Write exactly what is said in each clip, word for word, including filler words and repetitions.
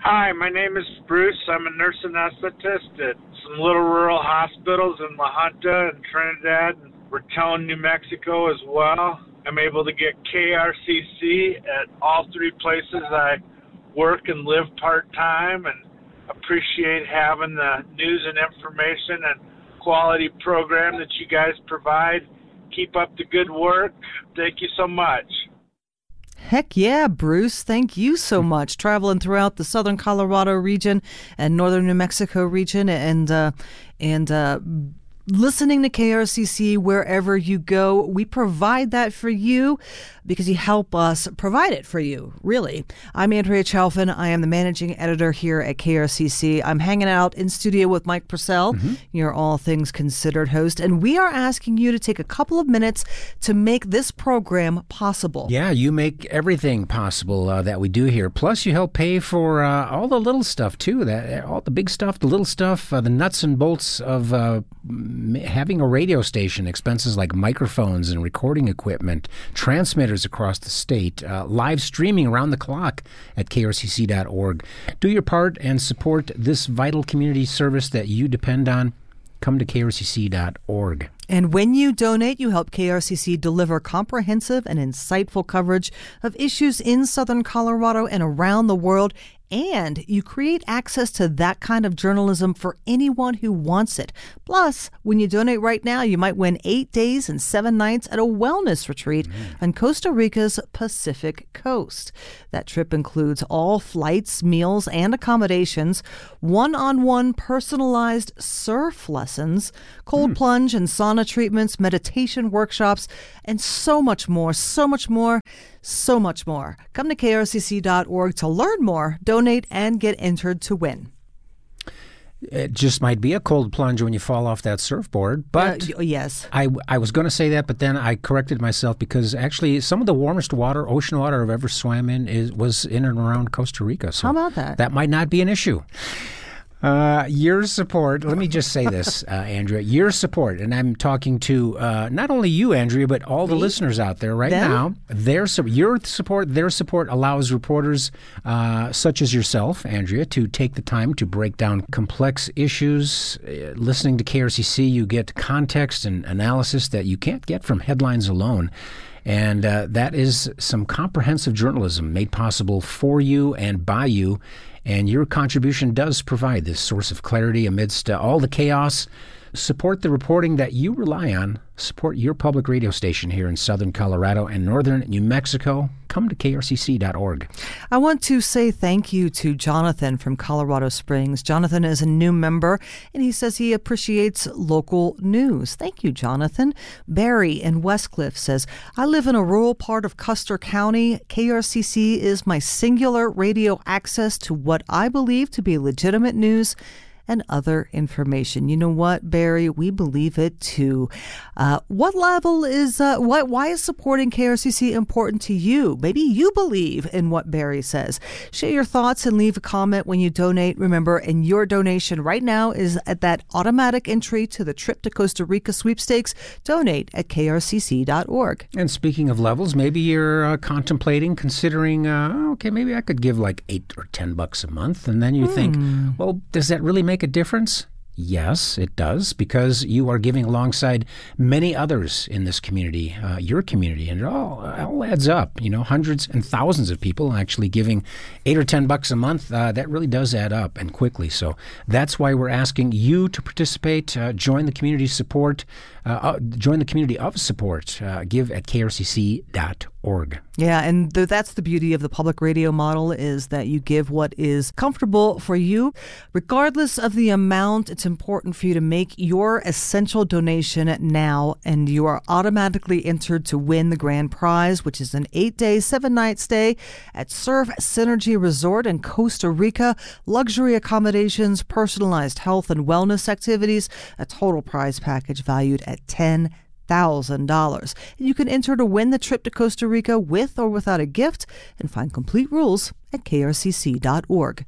Hi, my name is Bruce. I'm a nurse anesthetist at some little rural hospitals in La Junta and Trinidad and Raton, New Mexico as well. I'm able to get K R C C at all three places I work and live part-time, and appreciate having the news and information and quality program that you guys provide. Keep up the good work. Thank you so much. Heck yeah, Bruce. Thank you so much. Traveling throughout the southern Colorado region and northern New Mexico region, and uh, and uh, listening to K R C C wherever you go. We provide that for you because you help us provide it for you, really. I'm Andrea Chalfin. I am the managing editor here at K R C C. I'm hanging out in studio with Mike Purcell, mm-hmm. your All Things Considered host, and we are asking you to take a couple of minutes to make this program possible. Yeah, you make everything possible uh, that we do here. Plus, you help pay for uh, all the little stuff, too, that all the big stuff, the little stuff, uh, the nuts and bolts of uh, having a radio station, expenses like microphones and recording equipment, transmitters across the state, uh, live streaming around the clock at K R C C dot org. Do your part and support this vital community service that you depend on. Come to K R C C dot org. And when you donate, you help K R C C deliver comprehensive and insightful coverage of issues in southern Colorado and around the world. And you create access to that kind of journalism for anyone who wants it. Plus, when you donate right now, you might win eight days and seven nights at a wellness retreat mm. on Costa Rica's Pacific coast. That trip includes all flights, meals, and accommodations, one-on-one personalized surf lessons, cold mm. plunge and sauna treatments, meditation workshops, and so much more, so much more. So much more. Come to K R C C dot org to learn more, donate, and get entered to win. It just might be a cold plunge when you fall off that surfboard. But uh, yes, I, I was going to say that, but then I corrected myself because actually some of the warmest water, ocean water I've ever swam in is was in and around Costa Rica. So how about that? That might not be an issue. Uh, your support, let me just say this, uh, Andrea, your support, and I'm talking to uh, not only you, Andrea, but all the me? listeners out there right Them? now. Their Your support, their support allows reporters uh, such as yourself, Andrea, to take the time to break down complex issues. Uh, listening to K R C C, you get context and analysis that you can't get from headlines alone. And uh, that is some comprehensive journalism made possible for you and by you. And your contribution does provide this source of clarity amidst uh, all the chaos. Support the reporting that you rely on. Support your public radio station here in southern Colorado and northern New Mexico. Come to K R C C dot org. I want to say thank you to Jonathan from Colorado Springs. Jonathan is a new member, and he says he appreciates local news. Thank you, Jonathan. Barry in Westcliff says, I live in a rural part of Custer County. K R C C is my singular radio access to what I believe to be legitimate news and other information. You know what, Barry? We believe it too. Uh, what level is, uh, why, why is supporting K R C C important to you? Maybe you believe in what Barry says. Share your thoughts and leave a comment when you donate. Remember, and your donation right now is at that automatic entry to the Trip to Costa Rica sweepstakes. Donate at K R C C dot org. And speaking of levels, maybe you're uh, contemplating, considering, uh, okay, maybe I could give like eight or ten bucks a month. And then you mm. think, well, does that really make a difference? Yes, it does, because you are giving alongside many others in this community, uh, your community, and it all, it all adds up. You know, hundreds and thousands of people actually giving eight or ten bucks a month. Uh, that really does add up, and quickly. So that's why we're asking you to participate, uh, join the community support, uh, uh, join the community of support. Uh, give at K R C C dot org. Yeah, and th- that's the beauty of the public radio model, is that you give what is comfortable for you. Regardless of the amount, it's important for you to make your essential donation now, and you are automatically entered to win the grand prize, which is an eight-day, seven-night stay at Surf Synergy Resort in Costa Rica, luxury accommodations, personalized health and wellness activities, a total prize package valued at ten thousand dollars. You can enter to win the trip to Costa Rica with or without a gift, and find complete rules at K R C C dot org.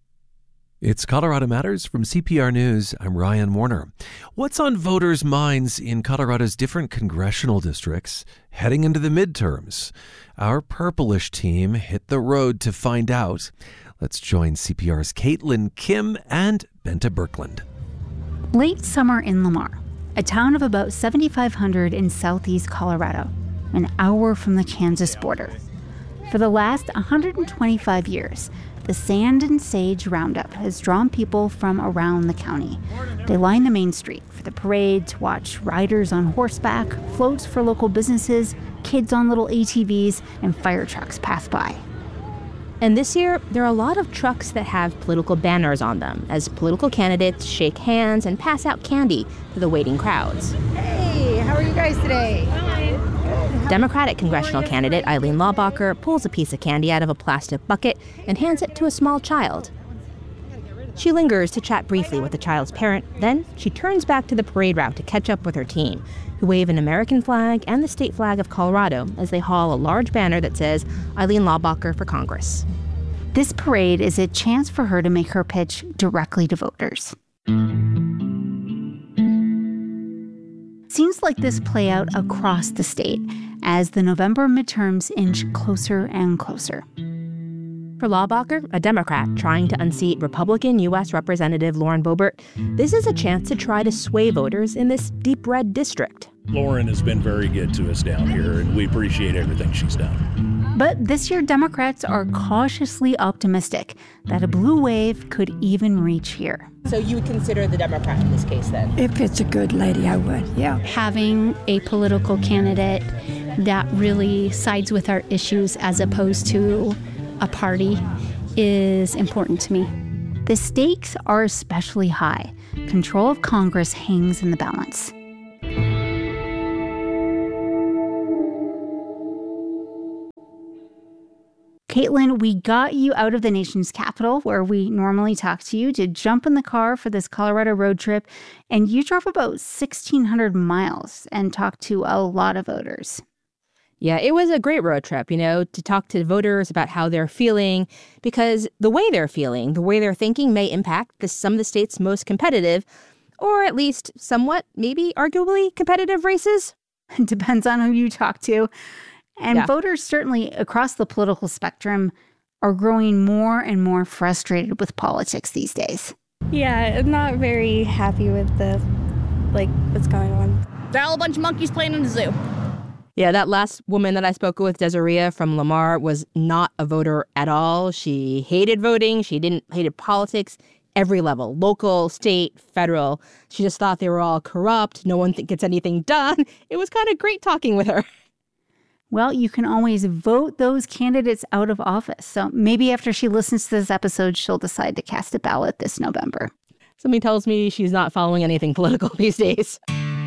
It's Colorado Matters from C P R News. I'm Ryan Warner. What's on voters' minds in Colorado's different congressional districts heading into the midterms? Our purplish team hit the road to find out. Let's join C P R's Caitlin Kim and Benta Birkeland. Late summer in Lamar, a town of about seventy-five hundred in southeast Colorado, an hour from the Kansas border. For the last one hundred twenty-five years, the Sand and Sage Roundup has drawn people from around the county. They line the main street for the parade, to watch riders on horseback, floats for local businesses, kids on little A T Vs, and fire trucks pass by. And this year, there are a lot of trucks that have political banners on them as political candidates shake hands and pass out candy to the waiting crowds. Hey, how are you guys today? Democratic congressional candidate Eileen Laubacher pulls a piece of candy out of a plastic bucket and hands it to a small child. She lingers to chat briefly with the child's parent, then she turns back to the parade route to catch up with her team, who wave an American flag and the state flag of Colorado as they haul a large banner that says Eileen Laubacher for Congress. This parade is a chance for her to make her pitch directly to voters. Scenes like this play out across the state as the November midterms inch closer and closer. For Laubacher, a Democrat trying to unseat Republican U S Representative Lauren Boebert, this is a chance to try to sway voters in this deep red district. Lauren has been very good to us down here, and we appreciate everything she's done. But this year, Democrats are cautiously optimistic that a blue wave could even reach here. So you would consider the Democrat in this case, then? If it's a good lady, I would, yeah. Having a political candidate that really sides with our issues as opposed to a party is important to me. The stakes are especially high. Control of Congress hangs in the balance. Caitlin, we got you out of the nation's capital, where we normally talk to you, to jump in the car for this Colorado road trip, and you drove about sixteen hundred miles and talked to a lot of voters. Yeah, it was a great road trip, you know, to talk to voters about how they're feeling, because the way they're feeling, the way they're thinking may impact the, some of the state's most competitive, or at least somewhat, maybe arguably competitive races. It depends on who you talk to. And yeah. Voters certainly across the political spectrum are growing more and more frustrated with politics these days. Yeah, I'm not very happy with the, like, what's going on. They're all a bunch of monkeys playing in the zoo. Yeah, that last woman that I spoke with, Desiree from Lamar, was not a voter at all. She hated voting. She didn't hated politics, every level, local, state, federal. She just thought they were all corrupt. No one th- gets anything done. It was kind of great talking with her. Well, you can always vote those candidates out of office. So maybe after she listens to this episode, she'll decide to cast a ballot this November. Somebody tells me she's not following anything political these days.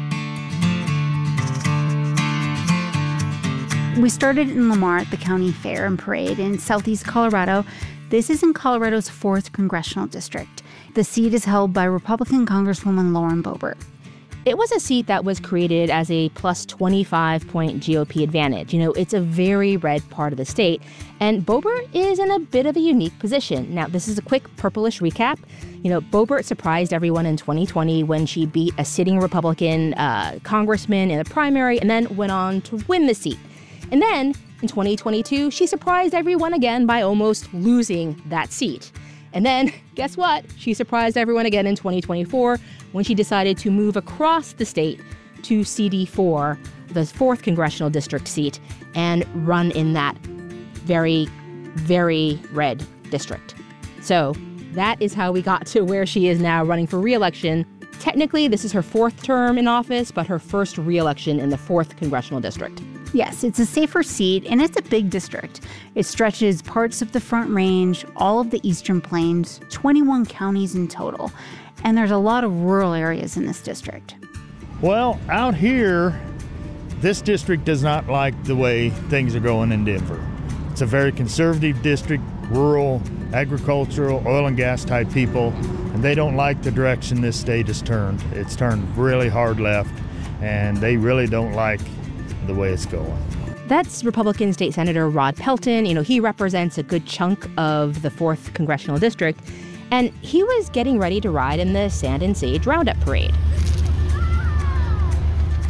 We started in Lamar at the county fair and parade in southeast Colorado. This is in Colorado's fourth congressional district. The seat is held by Republican Congresswoman Lauren Boebert. It was a seat that was created as a plus twenty-five point G O P advantage. You know, it's a very red part of the state, and Boebert is in a bit of a unique position. Now, this is a quick purplish recap. You know, Boebert surprised everyone in twenty twenty when she beat a sitting Republican uh, congressman in the primary and then went on to win the seat. And then, in twenty twenty-two, she surprised everyone again by almost losing that seat. And then, guess what? She surprised everyone again in twenty twenty-four when she decided to move across the state to C D four, the fourth congressional district seat, and run in that very, very red district. So that is how we got to where she is now, running for re-election. Technically, this is her fourth term in office, but her first re-election in the fourth congressional district. Yes, it's a safer seat, and it's a big district. It stretches parts of the Front Range, all of the Eastern Plains, twenty-one counties in total. And there's a lot of rural areas in this district. Well, out here, this district does not like the way things are going in Denver. It's a very conservative district, rural, agricultural, oil and gas type people, and they don't like the direction this state has turned. It's turned really hard left, and they really don't like the way it's going. That's Republican State Senator Rod Pelton. You know, he represents a good chunk of the fourth congressional district, and he was getting ready to ride in the Sand and Sage Roundup Parade. So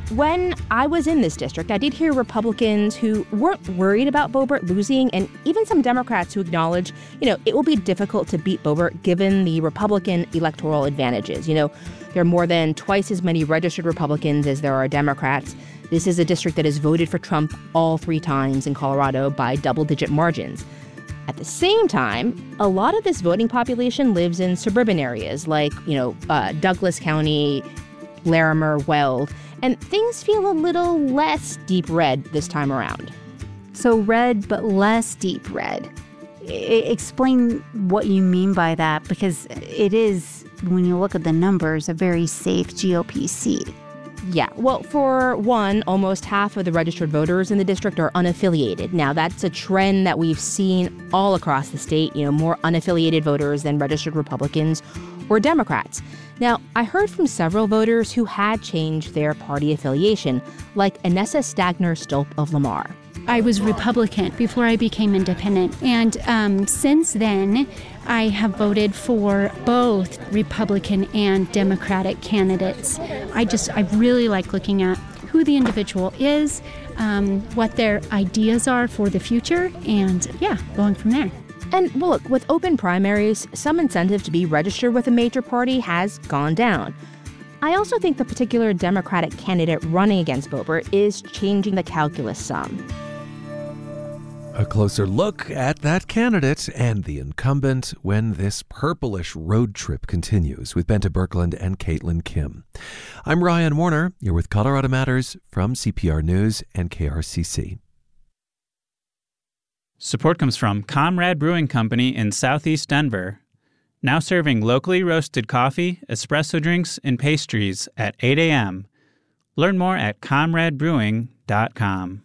when I was in this district, I did hear Republicans who weren't worried about Boebert losing, and even some Democrats who acknowledge, you know, it will be difficult to beat Boebert given the Republican electoral advantages. You know, there are more than twice as many registered Republicans as there are Democrats. This is a district that has voted for Trump all three times in Colorado by double-digit margins. At the same time, a lot of this voting population lives in suburban areas like, you know, uh, Douglas County, Larimer, Weld, and things feel a little less deep red this time around. So red, but less deep red. I- explain what you mean by that, because it is, when you look at the numbers, a very safe G O P seat. Yeah, well, for one, almost half of the registered voters in the district are unaffiliated. Now, that's a trend that we've seen all across the state, you know, more unaffiliated voters than registered Republicans or Democrats. Now, I heard from several voters who had changed their party affiliation, like Inessa Stagner-Stolp of Lamar. I was Republican before I became independent. And um, since then, I have voted for both Republican and Democratic candidates. I just, I really like looking at who the individual is, um, what their ideas are for the future, and yeah, going from there. And well, look, with open primaries, some incentive to be registered with a major party has gone down. I also think the particular Democratic candidate running against Boebert is changing the calculus some. A closer look at that candidate and the incumbent when this purplish road trip continues with Bente Birkeland and Caitlin Kim. I'm Ryan Warner. You're with Colorado Matters from C P R News and K R C C. Support comes from Comrade Brewing Company in Southeast Denver, now serving locally roasted coffee, espresso drinks, and pastries at eight a.m. Learn more at comrade brewing dot com.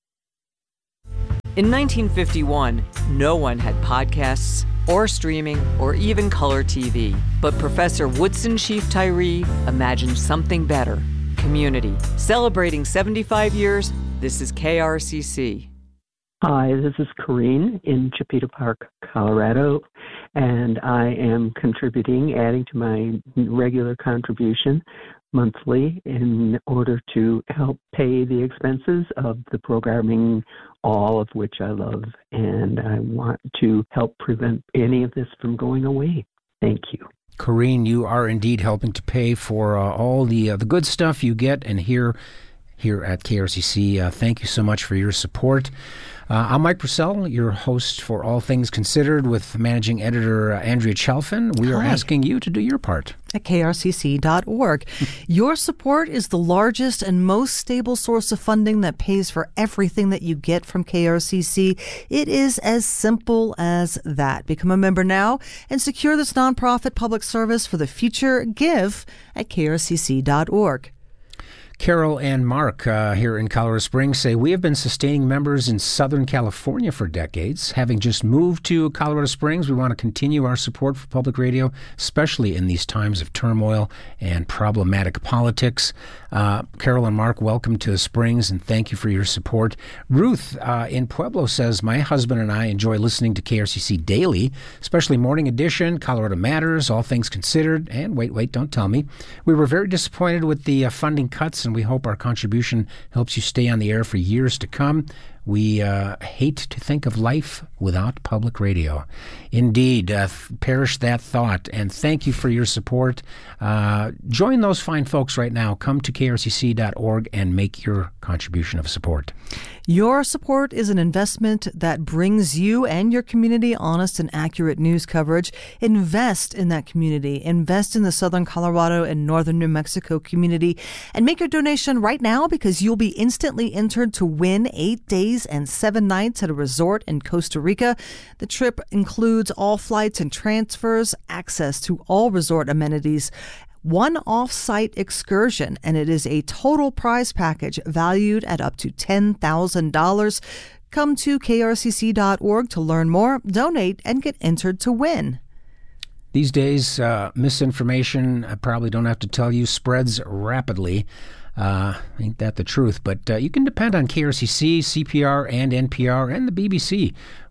In nineteen fifty-one, no one had podcasts or streaming or even color T V. But Professor Woodson Chief Tyree imagined something better, community. Celebrating seventy-five years, this is K R C C. Hi, this is Corrine in Chipeta Park, Colorado, and I am contributing, adding to my regular contribution monthly in order to help pay the expenses of the programming, all of which I love, and I want to help prevent any of this from going away. Thank you. Corrine, you are indeed helping to pay for uh, all the uh, the good stuff you get and hear here at K R C C. Uh, thank you so much for your support. Uh, I'm Mike Purcell, your host for All Things Considered with managing editor uh, Andrea Chalfin. We are Hi. asking you to do your part. At K R C C dot org. Your support is the largest and most stable source of funding that pays for everything that you get from K R C C. It is as simple as that. Become a member now and secure this nonprofit public service for the future. Give at K R C C dot org. Carol and Mark uh, here in Colorado Springs say, we have been sustaining members in Southern California for decades. Having just moved to Colorado Springs, we want to continue our support for public radio, especially in these times of turmoil and problematic politics. Uh, Carol and Mark, welcome to the Springs, and thank you for your support. Ruth uh, in Pueblo says, my husband and I enjoy listening to K R C C daily, especially Morning Edition, Colorado Matters, All Things Considered, and wait, wait, don't tell me. We were very disappointed with the uh, funding cuts, and we hope our contribution helps you stay on the air for years to come. We uh, hate to think of life without public radio. Indeed, uh, perish that thought, and thank you for your support. Uh, join those fine folks right now. Come to K R C C dot org and make your contribution of support. Your support is an investment that brings you and your community honest and accurate news coverage. Invest in that community. Invest in the Southern Colorado and Northern New Mexico community. And make your donation right now, because you'll be instantly entered to win eight days and seven nights at a resort in Costa Rica. The trip includes all flights and transfers, access to all resort amenities, one off-site excursion, and it is a total prize package valued at up to ten thousand dollars. Come to K R C C dot org to learn more, donate, and get entered to win. These days, uh, misinformation, I probably don't have to tell you, spreads rapidly. Uh, ain't that the truth? But uh, you can depend on K R C C, C P R, and N P R, and the B B C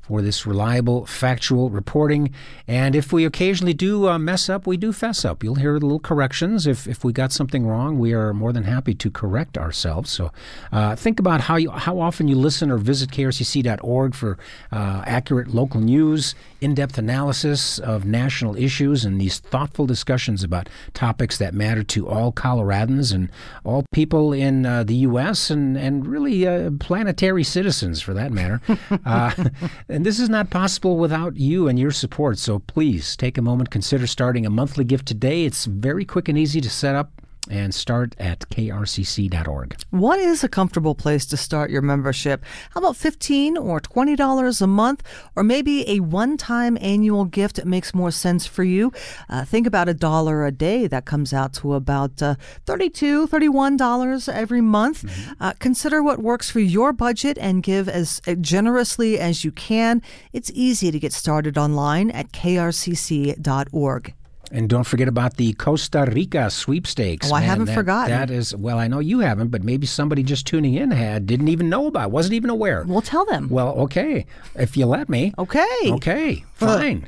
for this reliable, factual reporting. And if we occasionally do uh, mess up, we do fess up. You'll hear little corrections. If if we got something wrong, we are more than happy to correct ourselves. So uh, think about how you, how often you listen or visit K R C C dot org for uh, accurate local news, in-depth analysis of national issues, and these thoughtful discussions about topics that matter to all Coloradans and all people in uh, the U S and, and really uh, planetary citizens, for that matter. uh, and this is not possible without you and your support. So please take a moment, consider starting a monthly gift today. It's very quick and easy to set up, and start at K R C C dot org. What is a comfortable place to start your membership? How about fifteen dollars or twenty dollars a month? Or maybe a one-time annual gift that makes more sense for you? Uh, think about a dollar a day. That comes out to about uh, thirty-two dollars, thirty-one dollars every month. Mm-hmm. Uh, consider what works for your budget and give as generously as you can. It's easy to get started online at K R C C dot org. And don't forget about the Costa Rica sweepstakes. Oh, I Man, haven't that, forgotten. That is, well, I know you haven't, but maybe somebody just tuning in had, didn't even know about, wasn't even aware. We'll tell them. Well, okay, if you let me. Okay. Okay, fine.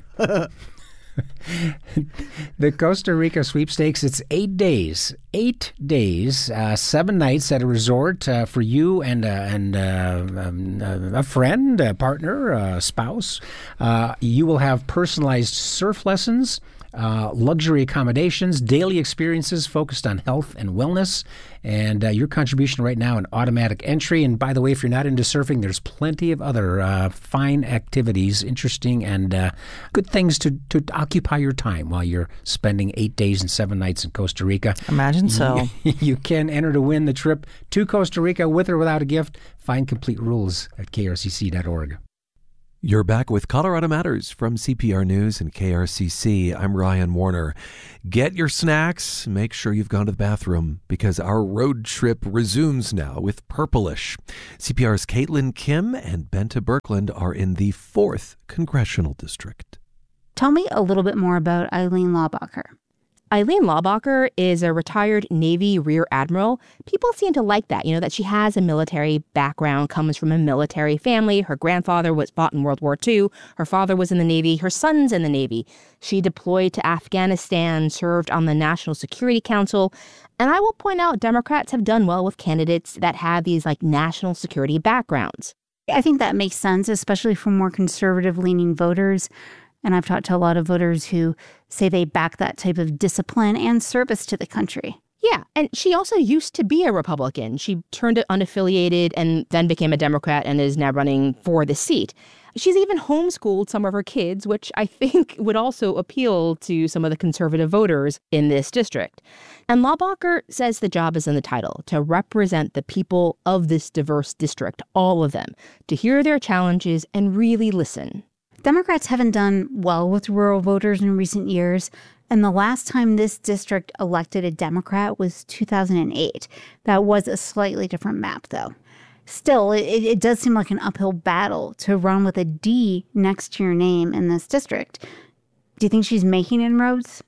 The Costa Rica sweepstakes, it's eight days, eight days, uh, seven nights at a resort uh, for you and, uh, and uh, um, uh, a friend, a partner, a spouse. Uh, you will have personalized surf lessons, Uh, luxury accommodations, daily experiences focused on health and wellness, and uh, your contribution right now, an automatic entry. And by the way, if you're not into surfing, there's plenty of other uh, fine activities, interesting and uh, good things to, to occupy your time while you're spending eight days and seven nights in Costa Rica. Imagine so. You, you can enter to win the trip to Costa Rica with or without a gift. Find complete rules at K R C C dot org. You're back with Colorado Matters from C P R News and K R C C. I'm Ryan Warner. Get your snacks. Make sure you've gone to the bathroom because our road trip resumes now with Purplish. C P R's Caitlin Kim and Bente Birkeland are in the fourth Congressional District. Tell me a little bit more about Eileen Laubacher. Eileen Laubacher is a retired Navy Rear Admiral. People seem to like that, you know, that she has a military background, comes from a military family. Her grandfather was fought in World War Two. Her father was in the Navy. Her son's in the Navy. She deployed to Afghanistan, served on the National Security Council. And I will point out Democrats have done well with candidates that have these like national security backgrounds. I think that makes sense, especially for more conservative-leaning voters. And I've talked to a lot of voters who say they back that type of discipline and service to the country. Yeah, and she also used to be a Republican. She turned unaffiliated and then became a Democrat and is now running for the seat. She's even homeschooled some of her kids, which I think would also appeal to some of the conservative voters in this district. And Laubacher says the job is in the title, to represent the people of this diverse district, all of them, to hear their challenges and really listen. Democrats haven't done well with rural voters in recent years, and the last time this district elected a Democrat was two thousand eight. That was a slightly different map, though. Still, it, it does seem like an uphill battle to run with a D next to your name in this district. Do you think she's making inroads?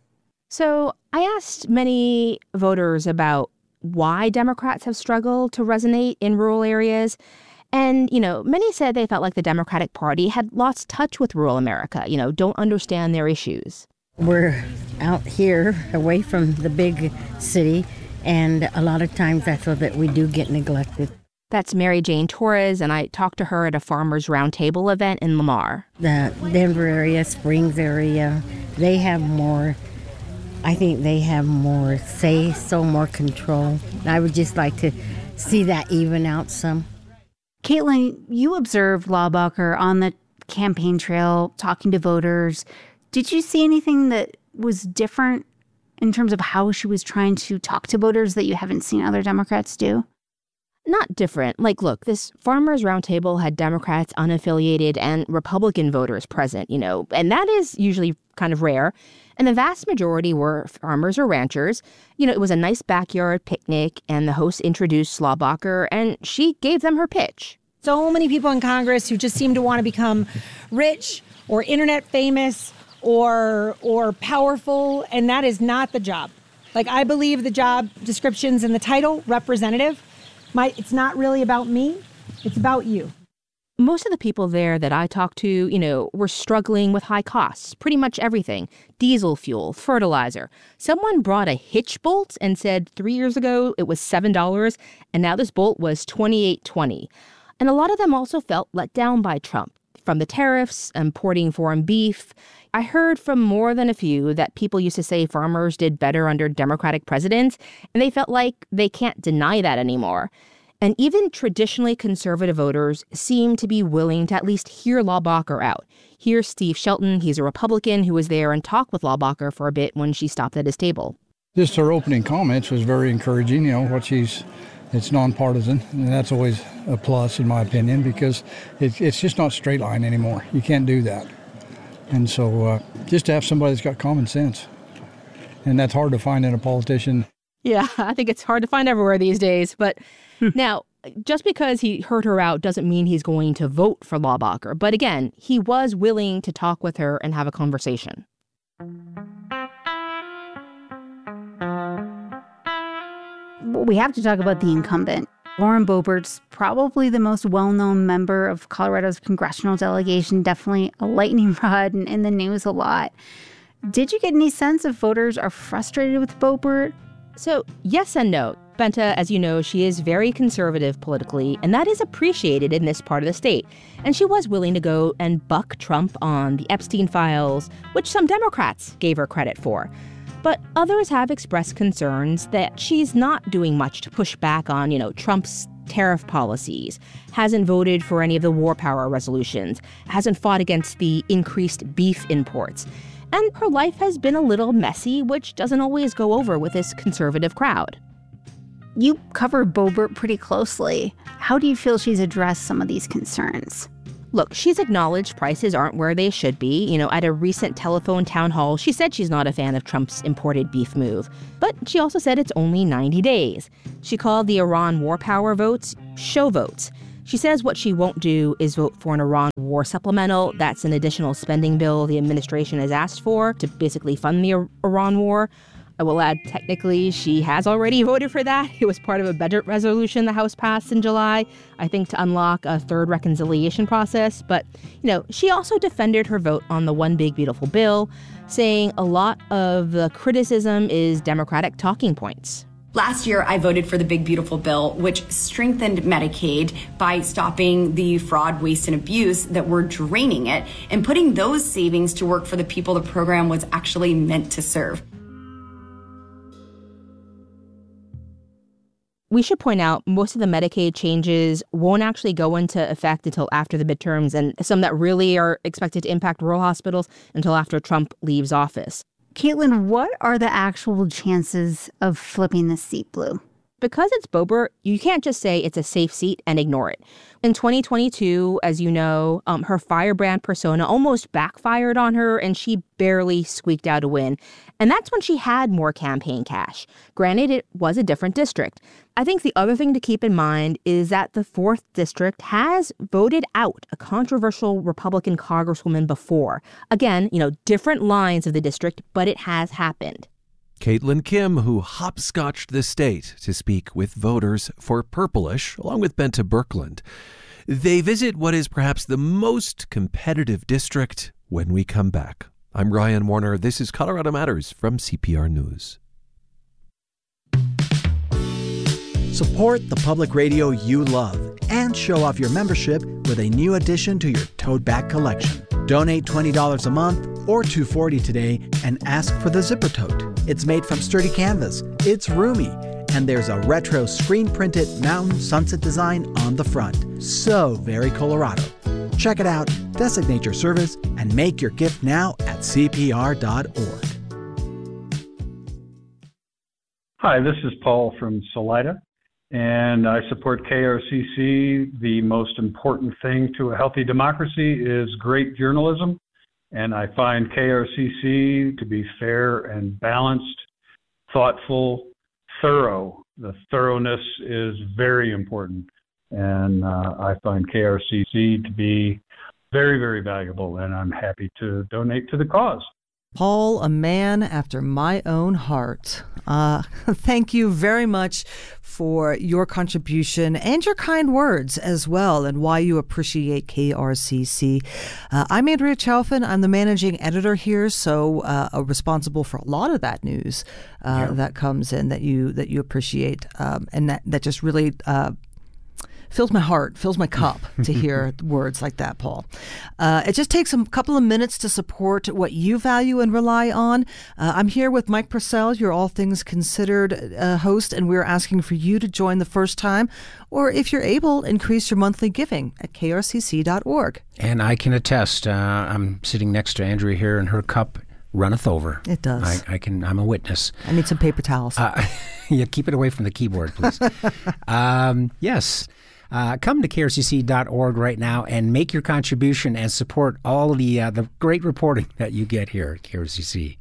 So I asked many voters about why Democrats have struggled to resonate in rural areas. And, you know, many said they felt like the Democratic Party had lost touch with rural America, you know, don't understand their issues. We're out here away from the big city, and a lot of times I feel that we do get neglected. That's Mary Jane Torres, and I talked to her at a Farmers Roundtable event in Lamar. The Denver area, Springs area, they have more, I think they have more say, so more control. I would just like to see that even out some. Caitlin, you observed Laubacher on the campaign trail talking to voters. Did you see anything that was different in terms of how she was trying to talk to voters that you haven't seen other Democrats do? Not different. Like, look, this Farmers Roundtable had Democrats, unaffiliated, and Republican voters present, you know, and that is usually kind of rare. And the vast majority were farmers or ranchers. You know, it was a nice backyard picnic, and the host introduced Laubacher, and she gave them her pitch. So many people in Congress who just seem to want to become rich or internet famous or or powerful, and that is not the job. Like, I believe the job descriptions in the title, representative, my, it's not really about me, it's about you. Most of the people there that I talked to, you know, were struggling with high costs, pretty much everything. Diesel fuel, fertilizer. Someone brought a hitch bolt and said three years ago it was seven dollars, and now this bolt was twenty-eight twenty. And a lot of them also felt let down by Trump, from the tariffs, importing foreign beef. I heard from more than a few that people used to say farmers did better under Democratic presidents, and they felt like they can't deny that anymore. And even traditionally conservative voters seem to be willing to at least hear Laubacher out. Here's Steve Shelton. He's a Republican who was there and talked with Laubacher for a bit when she stopped at his table. Just her opening comments was very encouraging. You know, what she's, it's nonpartisan, and that's always a plus in my opinion, because it, it's just not straight line anymore. You can't do that. And so uh, just to have somebody that's got common sense, and that's hard to find in a politician. Yeah, I think it's hard to find everywhere these days. But now, just because he heard her out doesn't mean he's going to vote for Laubacher. But again, he was willing to talk with her and have a conversation. We have to talk about the incumbent. Lauren Boebert's probably the most well-known member of Colorado's congressional delegation, definitely a lightning rod and in the news a lot. Did you get any sense if voters are frustrated with Boebert? So, yes and no. Benta, as you know, she is very conservative politically, and that is appreciated in this part of the state. And she was willing to go and buck Trump on the Epstein files, which some Democrats gave her credit for. But others have expressed concerns that she's not doing much to push back on, you know, Trump's tariff policies, hasn't voted for any of the war power resolutions, hasn't fought against the increased beef imports. And her life has been a little messy, which doesn't always go over with this conservative crowd. You cover Boebert pretty closely. How do you feel she's addressed some of these concerns? Look, she's acknowledged prices aren't where they should be. You know, at a recent telephone town hall, she said she's not a fan of Trump's imported beef move. But she also said it's only ninety days. She called the Iran war power votes show votes. She says what she won't do is vote for an Iran war supplemental. That's an additional spending bill the administration has asked for to basically fund the Iran war. I will add, technically, she has already voted for that. It was part of a budget resolution the House passed in July, I think to unlock a third reconciliation process. But, you know, she also defended her vote on the One Big Beautiful Bill, saying a lot of the criticism is Democratic talking points. Last year, I voted for the Big Beautiful Bill, which strengthened Medicaid by stopping the fraud, waste, and abuse that were draining it and putting those savings to work for the people the program was actually meant to serve. We should point out most of the Medicaid changes won't actually go into effect until after the midterms, and some that really are expected to impact rural hospitals until after Trump leaves office. Caitlin, what are the actual chances of flipping the seat blue? Because it's Boebert, you can't just say it's a safe seat and ignore it. In twenty twenty-two, as you know, um, her firebrand persona almost backfired on her, and she barely squeaked out a win. And that's when she had more campaign cash. Granted, it was a different district. I think the other thing to keep in mind is that the fourth district has voted out a controversial Republican congresswoman before. Again, you know, different lines of the district, but it has happened. Caitlin Kim, who hopscotched the state to speak with voters for Purplish, along with Benta Birkeland. They visit what is perhaps the most competitive district when we come back. I'm Ryan Warner. This is Colorado Matters from C P R News. Support the public radio you love and show off your membership with a new addition to your Tote Bag collection. Donate twenty dollars a month or two dollars and forty cents today and ask for the Zipper Tote. It's made from sturdy canvas, it's roomy, and there's a retro screen-printed mountain sunset design on the front. So very Colorado. Check it out, designate your service, and make your gift now at C P R dot org. Hi, this is Paul from Salida, and I support K R C C. The most important thing to a healthy democracy is great journalism, and I find K R C C to be fair and balanced, thoughtful, thorough. The thoroughness is very important, and uh, I find K R C C to be very, very valuable, and I'm happy to donate to the cause. Paul, a man after my own heart. Uh, thank you very much for your contribution and your kind words as well, and why you appreciate K R C C. Uh, I'm Andrea Chaufin. I'm the managing editor here, so uh, responsible for a lot of that news uh, yeah. that comes in that you that you appreciate, um, and that that just really. Uh, fills my heart, fills my cup to hear words like that, Paul. Uh, it just takes a couple of minutes to support what you value and rely on. Uh, I'm here with Mike Purcell, your All Things Considered uh, host, and we're asking for you to join the first time, or if you're able, increase your monthly giving at K R C C dot org. And I can attest, uh, I'm sitting next to Andrea here, and her cup runneth over. It does. I, I can. I'm a witness. I need some paper towels. Uh, yeah, keep it away from the keyboard, please. um, yes. Uh, come to K R C C dot org right now and make your contribution and support all the uh, the great reporting that you get here at K R C C.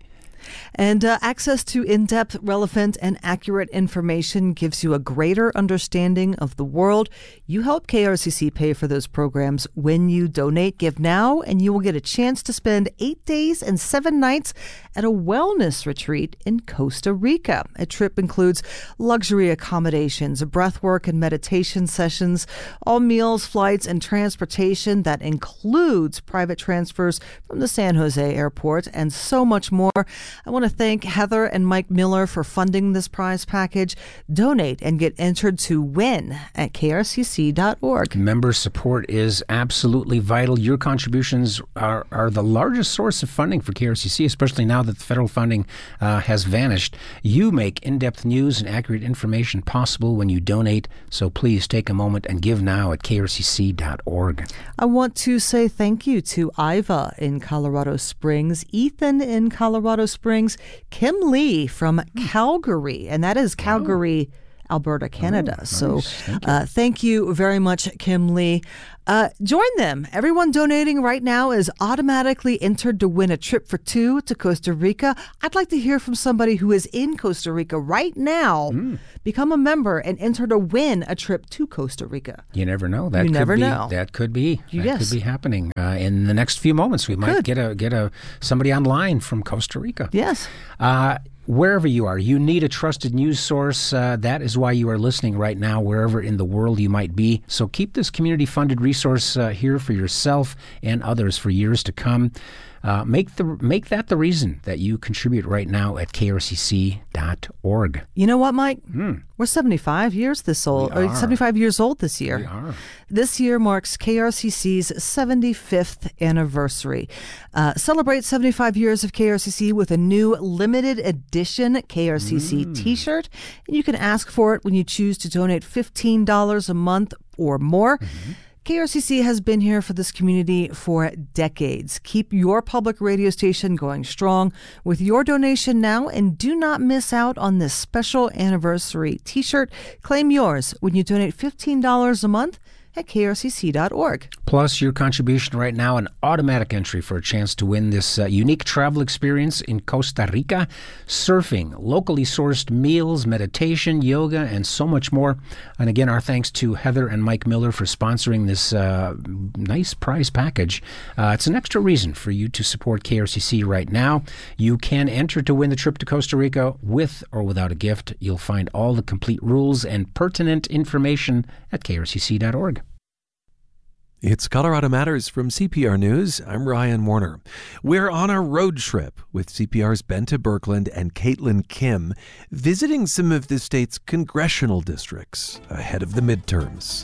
And uh, access to in-depth, relevant, and accurate information gives you a greater understanding of the world. You help K R C C pay for those programs when you donate. Give now, and you will get a chance to spend eight days and seven nights at a wellness retreat in Costa Rica. A trip includes luxury accommodations, breathwork and meditation sessions, all meals, flights, and transportation. That includes private transfers from the San Jose airport and so much more. I want to thank Heather and Mike Miller for funding this prize package. Donate and get entered to win at K R C C dot org. Member support is absolutely vital. Your contributions are, are the largest source of funding for K R C C, especially now that the federal funding uh, has vanished. You make in-depth news and accurate information possible when you donate, so please take a moment and give now at K R C C dot org. I want to say thank you to Iva in Colorado Springs, Ethan in Colorado Springs, Kim Lee from Calgary, and that is Calgary, oh. Alberta, Canada. Oh, nice. So thank you. Uh, thank you very much, Kim Lee. Uh, join them. Everyone donating right now is automatically entered to win a trip for two to Costa Rica. I'd like to hear from somebody who is in Costa Rica right now. Mm. Become a member and enter to win a trip to Costa Rica. You never know. That you could never be, know. That could be. That yes. could be happening uh, in the next few moments. We might could. get a get a somebody online from Costa Rica. Yes. Uh, Wherever you are, you need a trusted news source. Uh, that is why you are listening right now, wherever in the world you might be. So keep this community-funded resource uh, here for yourself and others for years to come. Uh, make the make that the reason that you contribute right now at K R C C dot org. You know what, Mike? Mm. We're seventy-five years this old, or seventy-five years old this year. We are. This year marks K R C C's seventy-fifth anniversary. Uh, celebrate seventy-five years of K R C C with a new limited edition K R C C mm. T-shirt, and you can ask for it when you choose to donate fifteen dollars a month or more. Mm-hmm. K R C C has been here for this community for decades. Keep your public radio station going strong with your donation now, and do not miss out on this special anniversary T-shirt. Claim yours when you donate fifteen dollars a month at K R C C dot org. Plus, your contribution right now, an automatic entry for a chance to win this uh, unique travel experience in Costa Rica, surfing, locally sourced meals, meditation, yoga, and so much more. And again, our thanks to Heather and Mike Miller for sponsoring this uh, nice prize package. Uh, it's an extra reason for you to support K R C C right now. You can enter to win the trip to Costa Rica with or without a gift. You'll find all the complete rules and pertinent information at K R C C dot org. It's Colorado Matters from C P R News. I'm Ryan Warner. We're on a road trip with C P R's Bente Birkeland and Caitlin Kim, visiting some of the state's congressional districts ahead of the midterms.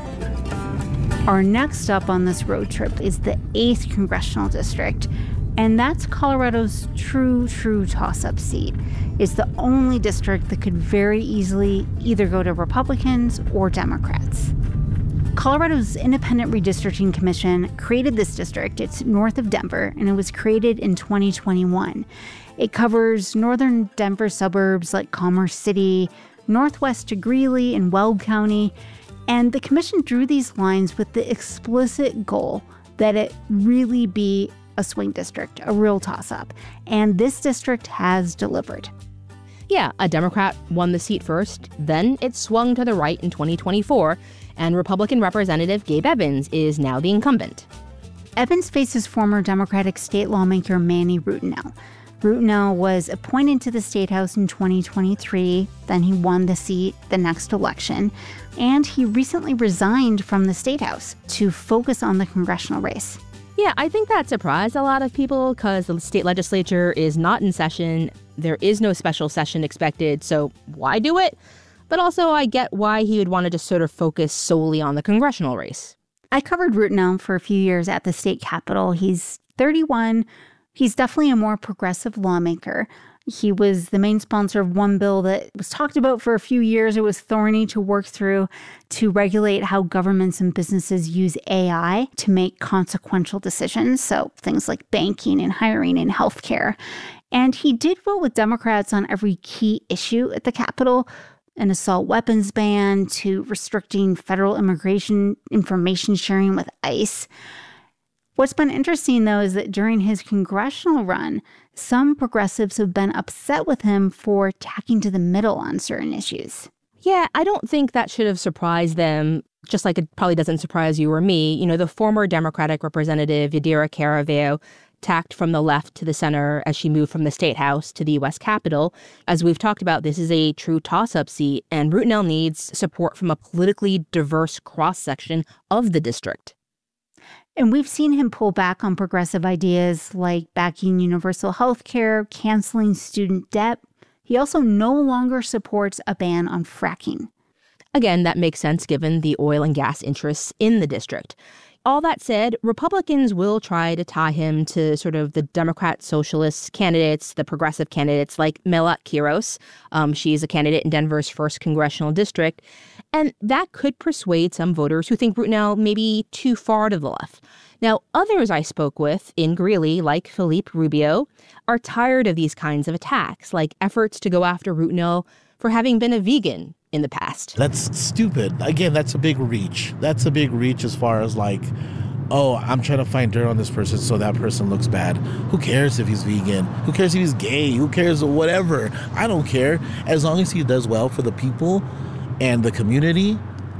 Our next stop on this road trip is the eighth Congressional District, and that's Colorado's true, true toss-up seat. It's the only district that could very easily either go to Republicans or Democrats. Colorado's Independent Redistricting Commission created this district. It's north of Denver, and it was created in twenty twenty-one. It covers northern Denver suburbs like Commerce City, northwest to Greeley and Weld County, and the commission drew these lines with the explicit goal that it really be a swing district, a real toss-up, and this district has delivered. Yeah, a Democrat won the seat first, then it swung to the right in twenty twenty-four, and Republican Representative Gabe Evans is now the incumbent. Evans faces former Democratic state lawmaker Manny Rutinel. Rutinel was appointed to the State House in twenty twenty-three, then he won the seat the next election, and he recently resigned from the State House to focus on the congressional race. Yeah, I think that surprised a lot of people because the state legislature is not in session. There is no special session expected, so why do it? But also, I get why he would want to just sort of focus solely on the congressional race. I covered Rutinel for a few years at the state capitol. He's thirty-one. He's definitely a more progressive lawmaker. He was the main sponsor of one bill that was talked about for a few years. It was thorny to work through to regulate how governments and businesses use A I to make consequential decisions. So things like banking and hiring and healthcare. And he did vote with Democrats on every key issue at the Capitol, an assault weapons ban to restricting federal immigration information sharing with ICE. What's been interesting, though, is that during his congressional run, some progressives have been upset with him for tacking to the middle on certain issues. Yeah, I don't think that should have surprised them, just like it probably doesn't surprise you or me. You know, the former Democratic representative, Yadira Caraveo, tacked from the left to the center as she moved from the State House to the U S Capitol. As we've talked about, this is a true toss-up seat, and Rutinel needs support from a politically diverse cross-section of the district. And we've seen him pull back on progressive ideas like backing universal health care, canceling student debt. He also no longer supports a ban on fracking. Again, that makes sense given the oil and gas interests in the district. All that said, Republicans will try to tie him to sort of the Democrat socialist candidates, the progressive candidates like Melat Quiros. Um, she's a candidate in Denver's first congressional district. And that could persuade some voters who think Rutinel may be too far to the left. Now, others I spoke with in Greeley, like Philippe Rubio, are tired of these kinds of attacks, like efforts to go after Rutinel for having been a vegan in the past. That's stupid. Again, that's a big reach. That's a big reach as far as like, oh, I'm trying to find dirt on this person so that person looks bad. Who cares if he's vegan? Who cares if he's gay? Who cares whatever? I don't care. As long as he does well for the people and the community,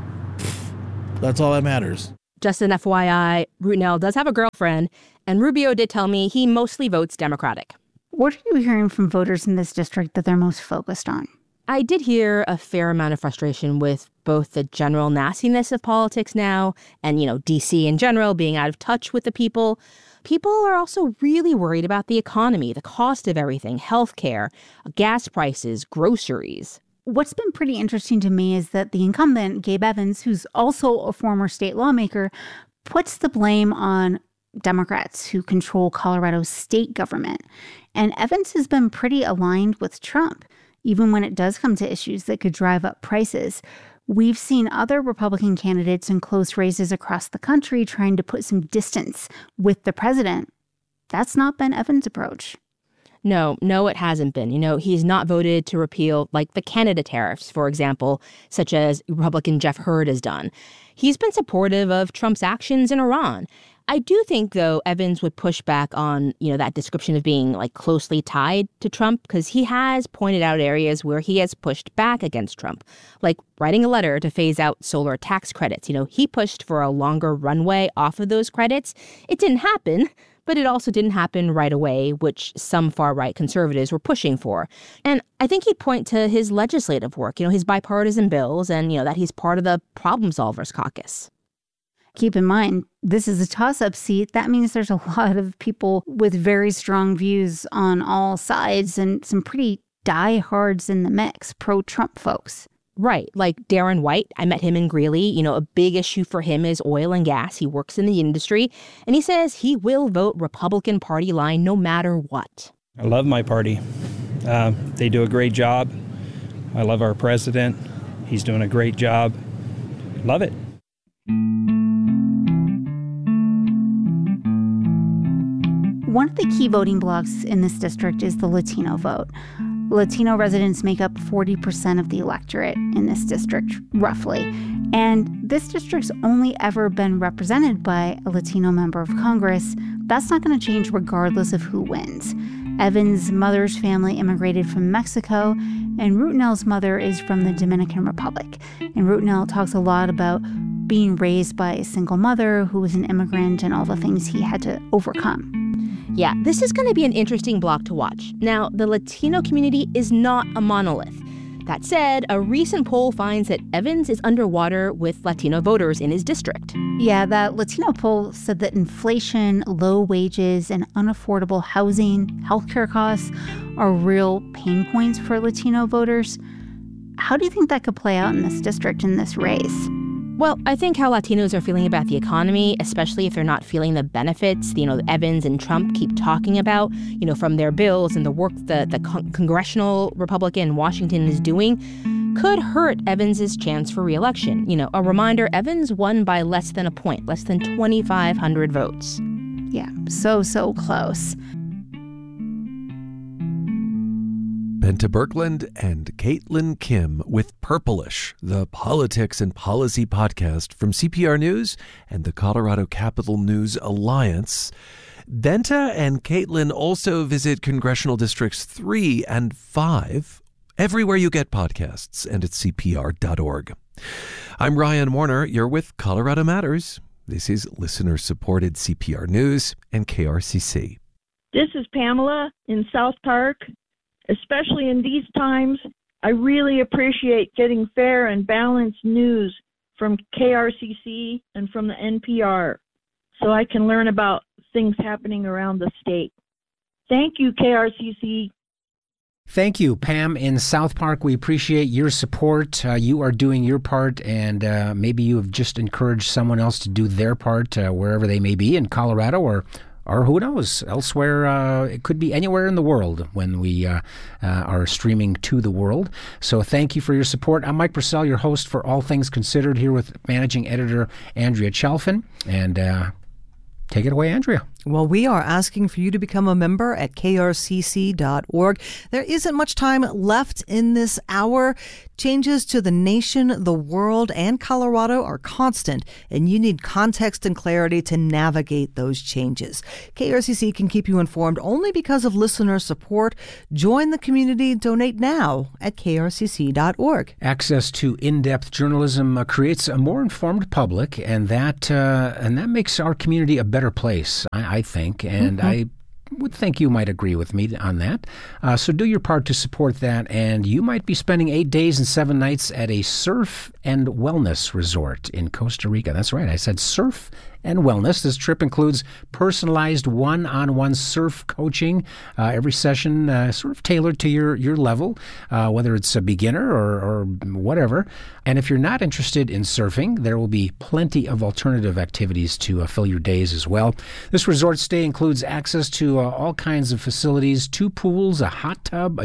that's all that matters. Just an F Y I, Rutinel does have a girlfriend, and Rubio did tell me he mostly votes Democratic. What are you hearing from voters in this district that they're most focused on? I did hear a fair amount of frustration with both the general nastiness of politics now and, you know, D C in general being out of touch with the people. People are also really worried about the economy, the cost of everything, healthcare, gas prices, groceries. What's been pretty interesting to me is that the incumbent, Gabe Evans, who's also a former state lawmaker, puts the blame on Democrats who control Colorado's state government. And Evans has been pretty aligned with Trump, even when it does come to issues that could drive up prices. We've seen other Republican candidates in close races across the country trying to put some distance with the president. That's not been Evans' approach. No, no, it hasn't been. You know, he's not voted to repeal, like, the Canada tariffs, for example, such as Republican Jeff Hurd has done. He's been supportive of Trump's actions in Iran. I do think, though, Evans would push back on, you know, that description of being, like, closely tied to Trump, because he has pointed out areas where he has pushed back against Trump, like writing a letter to phase out solar tax credits. You know, he pushed for a longer runway off of those credits. It didn't happen, but it also didn't happen right away, which some far-right conservatives were pushing for. And I think he'd point to his legislative work, you know, his bipartisan bills, and, you know, that he's part of the Problem Solvers Caucus. Keep in mind, this is a toss-up seat. That means there's a lot of people with very strong views on all sides and some pretty diehards in the mix, pro-Trump folks. Right, like Darren White. I met him in Greeley. You know, a big issue for him is oil and gas. He works in the industry, and he says he will vote Republican Party line no matter what. I love my party. Uh, they do a great job. I love our president. He's doing a great job. Love it. One of the key voting blocks in this district is the Latino vote. Latino residents make up forty percent of the electorate in this district, roughly. And this district's only ever been represented by a Latino member of Congress. That's not going to change regardless of who wins. Evans' mother's family immigrated from Mexico, and Rutinel's mother is from the Dominican Republic. And Rutinel talks a lot about being raised by a single mother who was an immigrant and all the things he had to overcome. Yeah, this is going to be an interesting block to watch. Now, the Latino community is not a monolith. That said, a recent poll finds that Evans is underwater with Latino voters in his district. Yeah, that Latino poll said that inflation, low wages, and unaffordable housing, healthcare costs are real pain points for Latino voters. How do you think that could play out in this district, in this race? Well, I think how Latinos are feeling about the economy, especially if they're not feeling the benefits, you know, Evans and Trump keep talking about, you know, from their bills and the work that the con- congressional Republican in Washington is doing, could hurt Evans's chance for re-election. You know, a reminder, Evans won by less than a point, less than twenty-five hundred votes. Yeah, so, so close. Bente Birkeland and Caitlin Kim with Purplish, the politics and policy podcast from C P R News and the Colorado Capital News Alliance. Bente and Caitlin also visit Congressional Districts three and five everywhere you get podcasts and at C P R dot org. I'm Ryan Warner. You're with Colorado Matters. This is listener-supported C P R News and K R C C. This is Pamela in South Park. Especially in these times, I really appreciate getting fair and balanced news from K R C C and from the N P R so I can learn about things happening around the state. Thank you, K R C C. Thank you, Pam in South Park. We appreciate your support. Uh, you are doing your part, and uh, maybe you have just encouraged someone else to do their part uh, wherever they may be in Colorado or Or who knows, elsewhere, uh, it could be anywhere in the world when we uh, uh, are streaming to the world. So thank you for your support. I'm Mike Purcell, your host for All Things Considered, here with managing editor Andrea Chalfin. And uh, take it away, Andrea. Well, we are asking for you to become a member at K R C C dot org. There isn't much time left in this hour. Changes to the nation, the world, and Colorado are constant, and you need context and clarity to navigate those changes. K R C C can keep you informed only because of listener support. Join the community. Donate now at K R C C dot org. Access to in-depth journalism uh, creates a more informed public, and that uh, and that makes our community a better place, I, I think, and mm-hmm. I would think you might agree with me on that. Uh, so do your part to support that, and you might be spending eight days and seven nights at a surf and wellness resort in Costa Rica. That's right, I said surf and wellness. This trip includes personalized one-on-one surf coaching, uh, every session uh, sort of tailored to your, your level, uh, whether it's a beginner or, or whatever. And if you're not interested in surfing, there will be plenty of alternative activities to uh, fill your days as well. This resort stay includes access to uh, all kinds of facilities, two pools, a hot tub, a